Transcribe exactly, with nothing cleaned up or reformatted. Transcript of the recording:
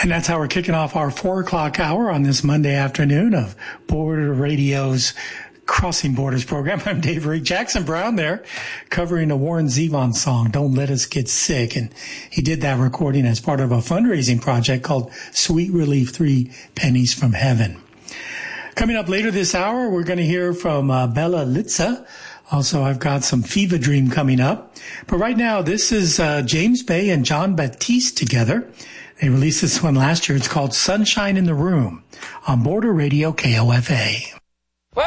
And that's how we're kicking off our four o'clock hour on this Monday afternoon of Border Radio's Crossing Borders program. I'm Dave Rick. Jackson Brown there covering a Warren Zevon song, Don't Let Us Get Sick. And he did that recording as part of a fundraising project called Sweet Relief, Three Pennies from Heaven. Coming up later this hour, we're going to hear from uh, Bella Litza. Also, I've got some Fever Dream coming up. But right now, this is uh, James Bay and John Baptiste together. They released this one last year. It's called Sunshine in the Room on Border Radio K O F A.